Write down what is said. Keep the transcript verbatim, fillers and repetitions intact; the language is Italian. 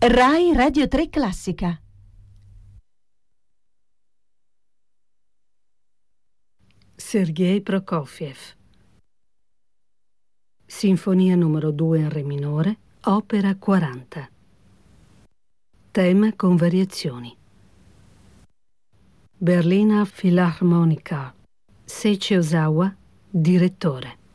Rai Radio tre Classica. Sergei Prokofiev. Sinfonia numero due in Re minore, opera quaranta. Tema con variazioni. Berliner Philharmoniker. Seiichi Ozawa, direttore.